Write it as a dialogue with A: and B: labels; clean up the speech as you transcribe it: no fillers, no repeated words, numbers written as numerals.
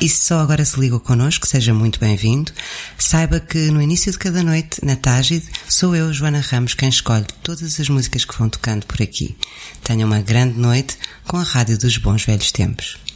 A: E se só agora se ligou connosco, seja muito bem-vindo. Saiba que no início de cada noite, na Tágide, sou eu, Joana Ramos, quem escolhe todas as músicas que vão tocando por aqui. Tenha uma grande noite com a Rádio dos Bons Velhos Tempos.